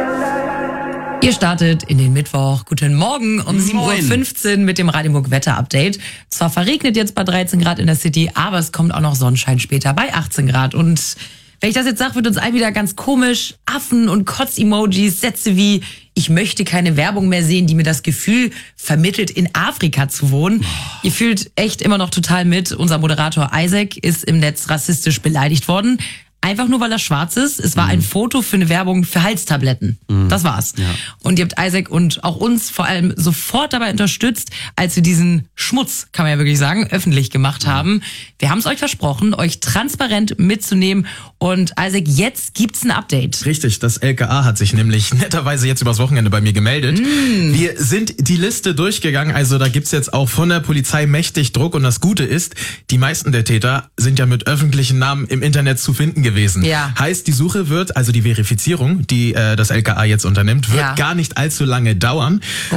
Ihr startet in den Mittwoch. Guten Morgen um 7.15 Uhr mit dem Radio Hamburg Wetter-Update. Zwar verregnet jetzt bei 13 Grad in der City, aber es kommt auch noch Sonnenschein später bei 18 Grad. Und wenn ich das jetzt sage, wird uns allen wieder ganz komisch. Affen- und Kotz-Emojis, Sätze wie ich möchte keine Werbung mehr sehen, die mir das Gefühl vermittelt, in Afrika zu wohnen. Ihr fühlt echt immer noch total mit. Unser Moderator Isaac ist im Netz rassistisch beleidigt worden. Einfach nur, weil er schwarz ist. Es war ein Foto für eine Werbung für Halstabletten. Das war's. Ja. Und ihr habt Isaac und auch uns vor allem sofort dabei unterstützt, als wir diesen Schmutz, kann man ja wirklich sagen, öffentlich gemacht haben. Wir haben es euch versprochen, euch transparent mitzunehmen. Und Isaac, jetzt gibt's ein Update. Richtig, das LKA hat sich nämlich netterweise jetzt übers Wochenende bei mir gemeldet. Wir sind die Liste durchgegangen, also da gibt's jetzt auch von der Polizei mächtig Druck. Und das Gute ist, die meisten der Täter sind ja mit öffentlichen Namen im Internet zu finden gewesen. Ja. Heißt, die Suche wird, also die Verifizierung, die das LKA jetzt unternimmt, wird gar nicht allzu lange dauern.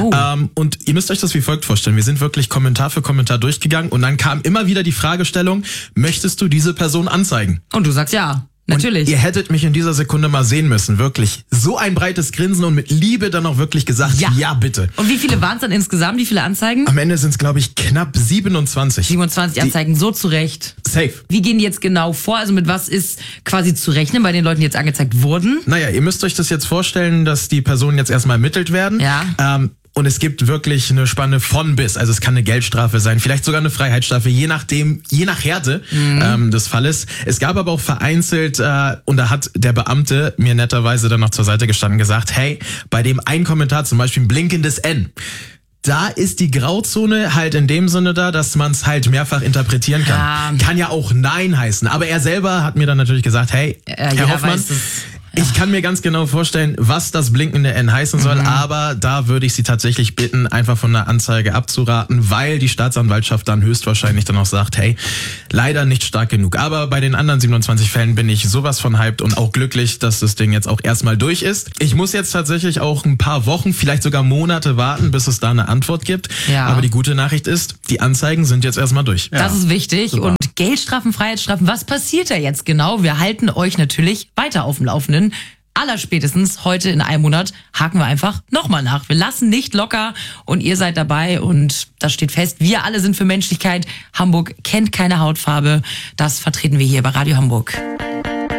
Und ihr müsst euch das wie folgt vorstellen. Wir sind wirklich Kommentar für Kommentar durchgegangen und dann kam immer wieder die Fragestellung, möchtest du diese Person anzeigen? Und du sagst ja. Natürlich. Und ihr hättet mich in dieser Sekunde mal sehen müssen, wirklich. So ein breites Grinsen und mit Liebe dann auch wirklich gesagt, ja bitte. Und wie viele waren es dann insgesamt? Wie viele Anzeigen? Am Ende sind es, glaube ich, knapp 27. 27 Anzeigen, so zurecht. Safe. Wie gehen die jetzt genau vor? Also mit was ist quasi zu rechnen bei den Leuten, die jetzt angezeigt wurden? Naja, ihr müsst euch das jetzt vorstellen, dass die Personen jetzt erstmal ermittelt werden. Ja. Und es gibt wirklich eine Spanne von bis. Also es kann eine Geldstrafe sein, vielleicht sogar eine Freiheitsstrafe, je nach Härte des Falles. Es gab aber auch vereinzelt, und da hat der Beamte mir netterweise dann noch zur Seite gestanden und gesagt, hey, bei dem einen Kommentar zum Beispiel ein blinkendes N. Da ist die Grauzone halt in dem Sinne da, dass man es halt mehrfach interpretieren kann. Ja. Kann ja auch Nein heißen. Aber er selber hat mir dann natürlich gesagt, hey, Herr Hoffmann, ich kann mir ganz genau vorstellen, was das blinkende N heißen soll, aber da würde ich Sie tatsächlich bitten, einfach von der Anzeige abzuraten, weil die Staatsanwaltschaft dann höchstwahrscheinlich dann auch sagt, hey, leider nicht stark genug. Aber bei den anderen 27 Fällen bin ich sowas von hyped und auch glücklich, dass das Ding jetzt auch erstmal durch ist. Ich muss jetzt tatsächlich auch ein paar Wochen, vielleicht sogar Monate warten, bis es da eine Antwort gibt. Ja. Aber die gute Nachricht ist, die Anzeigen sind jetzt erstmal durch. Das ist wichtig. Super. Und Geldstrafen, Freiheitsstrafen, was passiert da jetzt genau? Wir halten euch natürlich weiter auf dem Laufenden. Allerspätestens heute in einem Monat haken wir einfach nochmal nach. Wir lassen nicht locker und ihr seid dabei und das steht fest. Wir alle sind für Menschlichkeit. Hamburg kennt keine Hautfarbe. Das vertreten wir hier bei Radio Hamburg.